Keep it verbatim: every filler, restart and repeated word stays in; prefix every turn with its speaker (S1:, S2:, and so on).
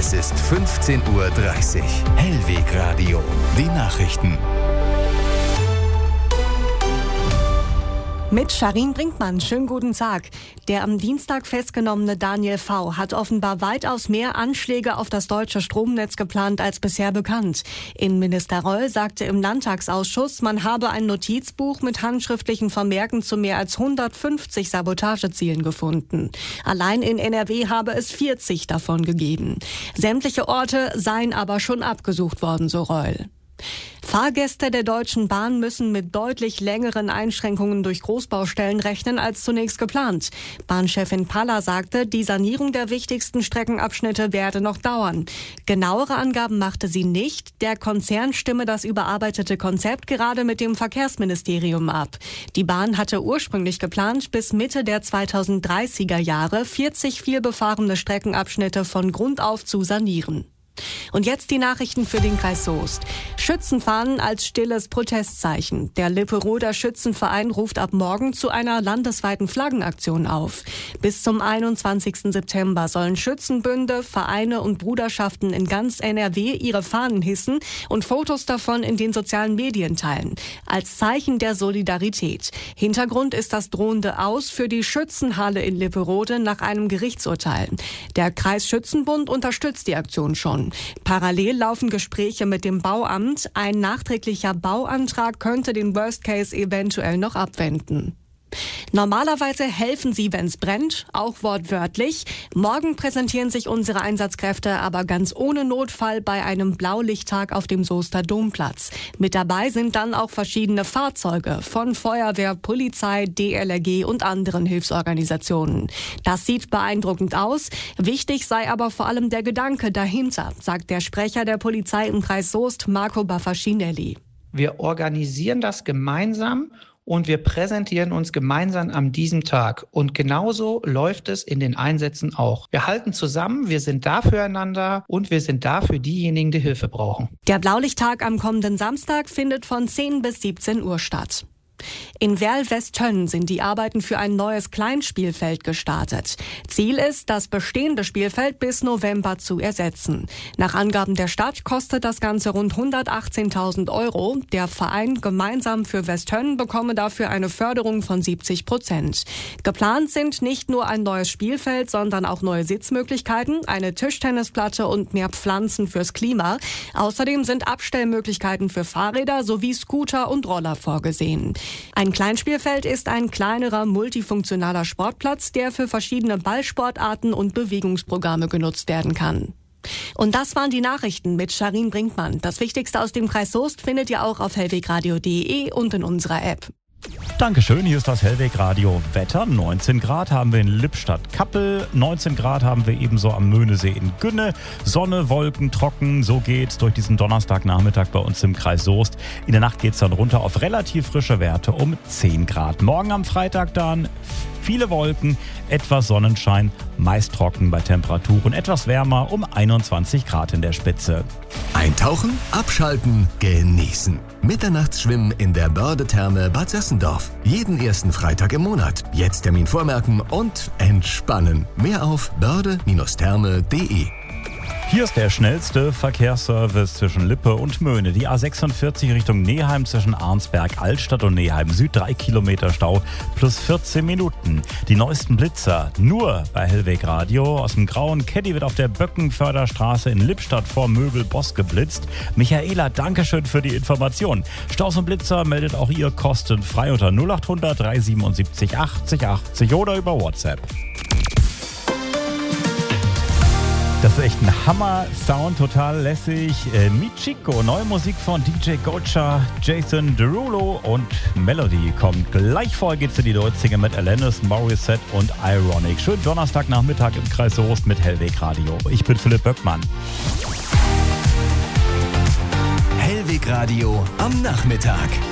S1: Es ist fünfzehn Uhr dreißig. Hellwegradio. Die Nachrichten.
S2: Mit Sharin Brinkmann, schönen guten Tag. Der am Dienstag festgenommene Daniel V. hat offenbar weitaus mehr Anschläge auf das deutsche Stromnetz geplant als bisher bekannt. Innenminister Reul sagte im Landtagsausschuss, man habe ein Notizbuch mit handschriftlichen Vermerken zu mehr als hundertfünfzig Sabotagezielen gefunden. Allein in N R W habe es vierzig davon gegeben. Sämtliche Orte seien aber schon abgesucht worden, so Reul. Fahrgäste der Deutschen Bahn müssen mit deutlich längeren Einschränkungen durch Großbaustellen rechnen als zunächst geplant. Bahnchefin Paller sagte, die Sanierung der wichtigsten Streckenabschnitte werde noch dauern. Genauere Angaben machte sie nicht. Der Konzern stimme das überarbeitete Konzept gerade mit dem Verkehrsministerium ab. Die Bahn hatte ursprünglich geplant, bis Mitte der zweitausenddreißiger Jahre vierzig vielbefahrene Streckenabschnitte von Grund auf zu sanieren. Und jetzt die Nachrichten für den Kreis Soest. Schützenfahnen als stilles Protestzeichen. Der Lipperoder Schützenverein ruft ab morgen zu einer landesweiten Flaggenaktion auf. Bis zum einundzwanzigsten September sollen Schützenbünde, Vereine und Bruderschaften in ganz N R W ihre Fahnen hissen und Fotos davon in den sozialen Medien teilen. Als Zeichen der Solidarität. Hintergrund ist das drohende Aus für die Schützenhalle in Lipperode nach einem Gerichtsurteil. Der Kreisschützenbund unterstützt die Aktion schon. Parallel laufen Gespräche mit dem Bauamt. Ein nachträglicher Bauantrag könnte den Worst Case eventuell noch abwenden. Normalerweise helfen sie, wenn's brennt, auch wortwörtlich. Morgen präsentieren sich unsere Einsatzkräfte aber ganz ohne Notfall bei einem Blaulichttag auf dem Soester Domplatz. Mit dabei sind dann auch verschiedene Fahrzeuge von Feuerwehr, Polizei, D L R G und anderen Hilfsorganisationen. Das sieht beeindruckend aus. Wichtig sei aber vor allem der Gedanke dahinter, sagt der Sprecher der Polizei im Kreis Soest, Marco Baffacinelli.
S3: Wir organisieren das gemeinsam und wir präsentieren uns gemeinsam an diesem Tag. Und genauso läuft es in den Einsätzen auch. Wir halten zusammen, wir sind da füreinander und wir sind da für diejenigen, die Hilfe brauchen.
S2: Der Blaulichttag am kommenden Samstag findet von zehn bis siebzehn Uhr statt. In Werl-Westtönn sind die Arbeiten für ein neues Kleinspielfeld gestartet. Ziel ist, das bestehende Spielfeld bis November zu ersetzen. Nach Angaben der Stadt kostet das Ganze rund hundertachtzehntausend Euro. Der Verein Gemeinsam für Westtönn bekomme dafür eine Förderung von siebzig Prozent. Geplant sind nicht nur ein neues Spielfeld, sondern auch neue Sitzmöglichkeiten, eine Tischtennisplatte und mehr Pflanzen fürs Klima. Außerdem sind Abstellmöglichkeiten für Fahrräder sowie Scooter und Roller vorgesehen. Ein Kleinspielfeld ist ein kleinerer, multifunktionaler Sportplatz, der für verschiedene Ballsportarten und Bewegungsprogramme genutzt werden kann. Und das waren die Nachrichten mit Sharin Brinkmann. Das Wichtigste aus dem Kreis Soest findet ihr auch auf hellwegradio punkt de und in unserer App.
S4: Dankeschön, hier ist das Hellwegradio Wetter. neunzehn Grad haben wir in Lippstadt-Kappel, neunzehn Grad haben wir ebenso am Möhnesee in Günne. Sonne, Wolken, trocken, so geht's durch diesen Donnerstagnachmittag bei uns im Kreis Soest. In der Nacht geht's dann runter auf relativ frische Werte um zehn Grad. Morgen am Freitag dann viele Wolken, etwas Sonnenschein, meist trocken bei Temperaturen etwas wärmer um einundzwanzig Grad in der Spitze.
S1: Eintauchen, abschalten, genießen. Mitternachtsschwimmen in der Börde-Therme Bad Sössendorf. Jeden ersten Freitag im Monat. Jetzt Termin vormerken und entspannen. Mehr auf börde Therme punkt de.
S4: Hier ist der schnellste Verkehrsservice zwischen Lippe und Möhne. Die A sechsundvierzig Richtung Neheim zwischen Arnsberg, Altstadt und Neheim Süd. Drei Kilometer Stau plus vierzehn Minuten. Die neuesten Blitzer nur bei Hellwegradio. Aus dem grauen Caddy wird auf der Böckenförderstraße in Lippstadt vor Möbelboss geblitzt. Michaela, Dankeschön für die Information. Staus und Blitzer meldet auch ihr kostenfrei unter null acht hundert dreihundertsiebenundsiebzig achtzig achtzig oder über WhatsApp. Das ist echt ein Hammer-Sound, total lässig. Äh, Michiko, neue Musik von D J Gocha, Jason Derulo und Melody kommt gleich vor. Geht's in die Deutsche mit Alanis Morissette und Ironic. Schönen Donnerstagnachmittag im Kreis Soest mit Hellwegradio. Ich bin Philipp Böckmann.
S1: Hellwegradio am Nachmittag.